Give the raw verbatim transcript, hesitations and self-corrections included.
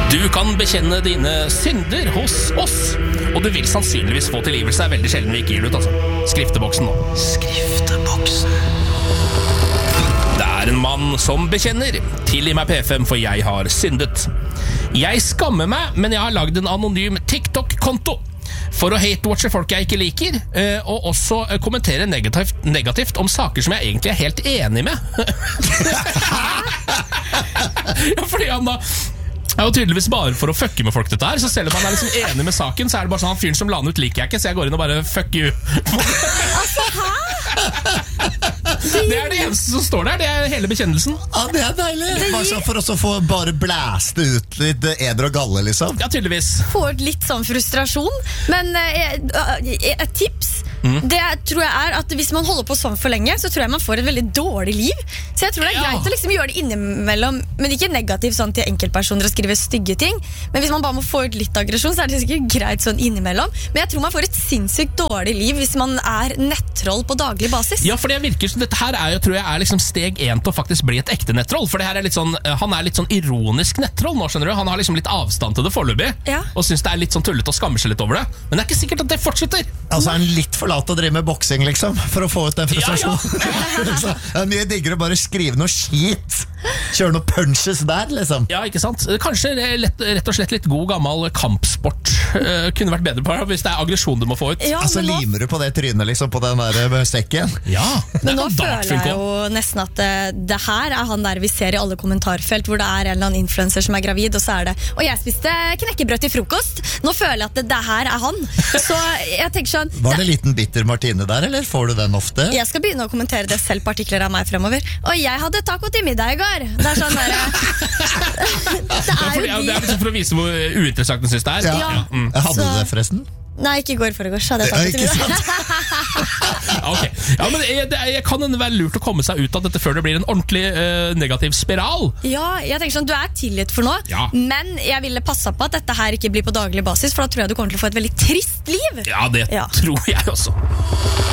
Du kan bekjenne dine synder hos oss, og du vil sannsynligvis få tilgivelse. Er veldig sjelden vi ikke gir det ut, altså. Skrifteboksen nå. Skrifteboksen. Det er en mann som bekjenner. Tilgi meg P fem, for jeg har syndet. Jeg skammer meg, men jeg har laget en anonym TikTok-konto for å hate-watche folk jeg ikke liker, og også kommentere negativt, negativt om saker som jeg egentlig er helt enig med. Ja, fordi han da er jo tydeligvis bare for å fucke med folk dette her. Så selv om han er liksom enig med saken, så er det bare sånn, han fyren som la den ut liker jeg ikke, så jeg går inn og bare fuck you. Altså, hæ? Det er det eneste som står der. Det er hele bekjennelsen. Ja, det er deilig. Bare så for oss å få bare blæste ut litt eder og galle, liksom. Ja, tydeligvis. Får litt sånn frustrasjon. Men eh, et tips mm. det tror jeg er at hvis man holder på sånn for lenge, så tror jeg man får et veldig dårlig liv. Så jeg tror det er Ja. greit å liksom gjøre det innimellom, men ikke negativt sånn til enkeltpersoner og skrive stygge ting. Men hvis man bare må få ut litt aggresjon, så er det sikkert greit sånn innimellom. Men jeg tror man får et sinnssykt dårlig liv hvis man er nettroll på daglig basis. Ja, for det virker som dette her er jo, tror jeg, er liksom steg én til å faktisk bli et ekte nettroll. For det her er litt sånn, han er litt sånn ironisk nettroll nå, skjønner du. Han har liksom litt avstand til det foreløpig, Ja. og synes det er litt sånn tullete og skammer seg litt over det. Men det er ikke sikkert at det fortsetter. Altså er han litt for lat å drive med boksing, liksom, for å få ut den frustrasjonen. Ja, ja. Det er mye diggere å bare skrive noe skit. Kjøre noen punches der, liksom. Ja, ikke sant? Kanskje lett, rett og slett litt god gammel kampsport uh, kunne vært bedre på det, hvis det er aggresjon du må få ut. Ja, Altså men nå, limer du på det trynet, liksom, på den der med sekken. Ja, det men er nå noe føler jeg dartfilm jo nesten at det, det her er han der vi ser i alle kommentarfelt, hvor det er en eller annen influencer som er gravid, og så er det og jeg spiste knekkebrød til frokost. Nå føler jeg at det, det her er han. Så jeg tenker sånn Var det en liten bitter Martine der, eller får du den ofte? Jeg skal begynne å kommentere det selv på artikler av meg fremover. Og jeg hadde taco til middag i går. Det er sånn der, det Ja, er for, jo ja, det de er liksom for å vise hvor uinteressant den synes det er. Ja. Ja. Mm. Jeg hadde Så- du det, forresten? Nei, ikke i går foregårs hadde jeg Ja, taco til ikke middag. Ok. Ja, men jeg, det, jeg kan hende være lurt å komme seg ut av dette før det blir en ordentlig uh, negativ spiral. Ja, jeg tenker sånn, du er tilgitt for nå, Ja. men jeg ville passe på at dette her ikke blir på daglig basis, for da tror jeg du kommer til å få et veldig trist liv. Ja, det Ja. tror jeg også.